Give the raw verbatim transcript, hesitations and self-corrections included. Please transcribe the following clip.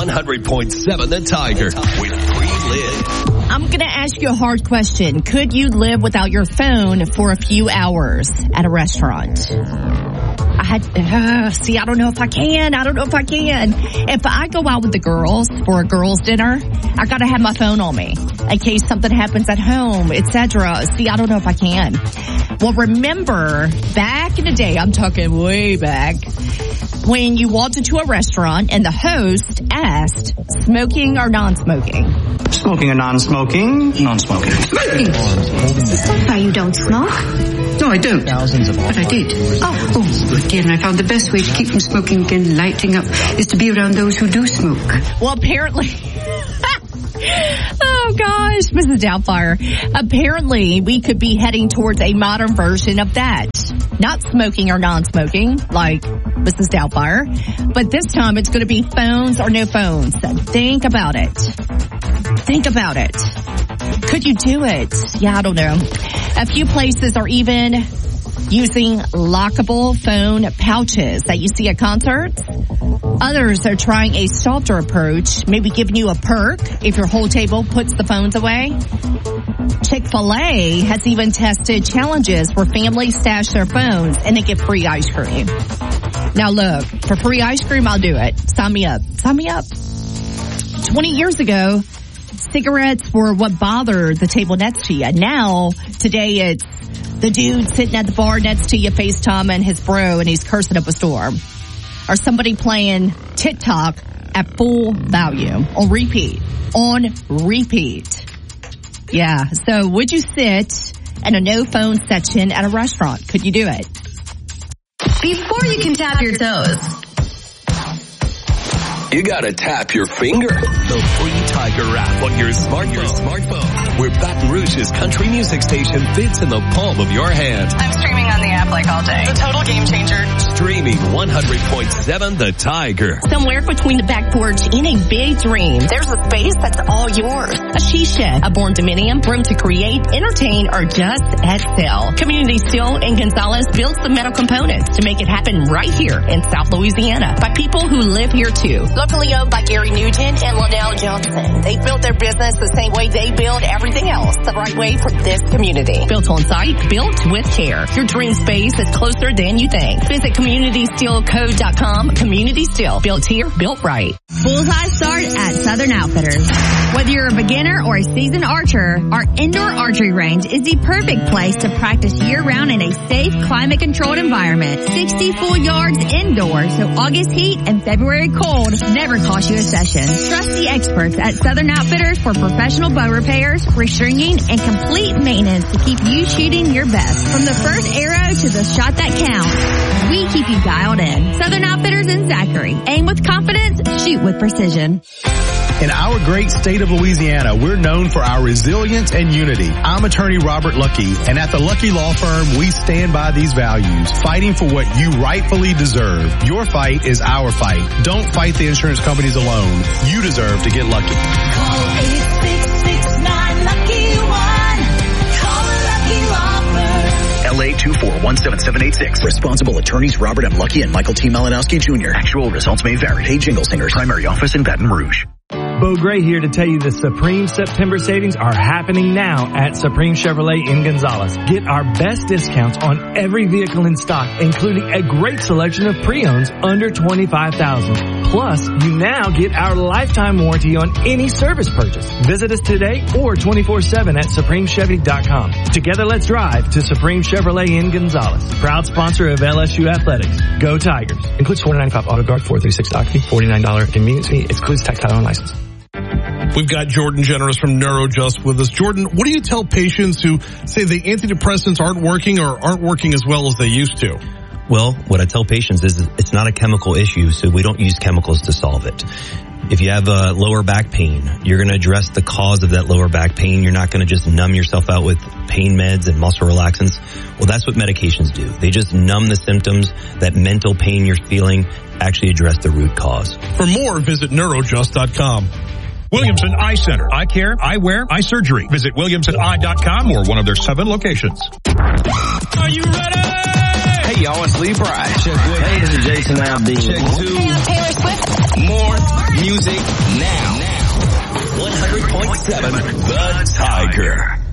one hundred point seven The Tiger with Pre-Live. I'm going to ask you a hard question. Could you live without your phone for a few hours at a restaurant? I had, uh, see, I don't know if I can. I don't know if I can. If I go out with the girls for a girls' dinner, I got to have my phone on me in case something happens at home, et cetera. See, I don't know if I can. Well, remember, back in the day, I'm talking way back, when you walked into a restaurant and the host asked, smoking or non-smoking? Smoking or non-smoking? Non-smoking. Smoking! Why, you don't smoke? No, I don't. Thousands of But I did. Oh, oh, good dear. And I found the best way to keep from smoking and lighting up is to be around those who do smoke. Well, apparently... Oh, gosh, Missus Doubtfire. Apparently, we could be heading towards a modern version of that. Not smoking or non-smoking, like Missus Doubtfire. But this time, it's going to be phones or no phones. Think about it. Think about it. Could you do it? Yeah, I don't know. A few places are even using lockable phone pouches that you see at concerts. Others are trying a softer approach, maybe giving you a perk if your whole table puts the phones away. Chick-fil-A has even tested challenges where families stash their phones and they get free ice cream. Now look, for free ice cream, I'll do it. Sign me up. Sign me up. twenty years ago, cigarettes were what bothered the table next to you. Now, today it's the dude sitting at the bar next to you, FaceTime and his bro, and he's cursing up a storm. Or somebody playing TikTok at full volume on repeat. On repeat. Yeah. So would you sit in a no phone section at a restaurant? Could you do it? Before you can tap your toes, You gotta tap your finger. The free Tiger app on your smartphone. Your smartphone. Where Baton Rouge's country music station fits in the palm of your hand. I'm streaming on the app like all day. The total game changer. Streaming one hundred point seven The Tiger. Somewhere between the back porch and a big dream, there's a space that's all yours. A she shed, a born dominium, room to create, entertain, or just excel. Community Steel in Gonzales builds the metal components to make it happen right here in South Louisiana by people who live here too. Locally owned by Gary Nugent and Liddell Johnson. They built their business the same way they build everything else, the right way for this community. Built on site, built with care. Your dream space is closer than you think. Visit community steel co dot com. Community Steel, built here, built right. Bullseye start at Southern Outfitters. Whether you're a beginner or a seasoned archer, our indoor archery range is the perfect place to practice year-round in a safe, climate-controlled environment. sixty full yards indoors, so August heat and February cold never cost you a session. Trust the experts at Southern Outfitters for professional bow repairs, restringing, and complete maintenance to keep you shooting your best. From the first arrow to the shot that counts, we keep you dialed in. Southern Outfitters in Zachary. Aim with confidence, shoot with precision. In our great state of Louisiana, we're known for our resilience and unity. I'm attorney Robert Lucky, and at the Lucky Law Firm, we stand by these values, fighting for what you rightfully deserve. Your fight is our fight. Don't fight the insurance companies alone. You deserve to get lucky. Call eight six six nine lucky one. Call Lucky Law Firm. L A two four one seven seven eight six. Responsible attorneys Robert M. Lucky and Michael T. Malinowski Junior Actual results may vary. Paid Jingle Singers. Primary office in Baton Rouge. Bo Gray here to tell you the Supreme September savings are happening now at Supreme Chevrolet in Gonzales. Get our best discounts on every vehicle in stock, including a great selection of pre-owns under twenty-five thousand dollars. Plus, you now get our lifetime warranty on any service purchase. Visit us today or twenty-four seven at supreme chevy dot com. Together, let's drive to Supreme Chevrolet in Gonzales. Proud sponsor of L S U Athletics. Go Tigers. Includes four ninety-five auto guard, four thirty-six doc fee, forty-nine dollars convenience fee. Excludes tax, title, and license. We've got Jordan Generous from NeuroJust with us. Jordan, what do you tell patients who say the antidepressants aren't working or aren't working as well as they used to? Well, what I tell patients is it's not a chemical issue, so we don't use chemicals to solve it. If you have a lower back pain, you're going to address the cause of that lower back pain. You're not going to just numb yourself out with pain meds and muscle relaxants. Well, that's what medications do. They just numb the symptoms. That mental pain you're feeling, actually address the root cause. For more, visit neurojust dot com. Williamson Eye Center. Eye care, eyewear, eye surgery. Visit williamson eye dot com or one of their seven locations. Are you ready? Hey, y'all, it's Lee Bryce. Check one. Hey, this is Jason Aldean. Check two. Hey, I'm Taylor Swift. More music now. Now. one hundred point seven The Tiger.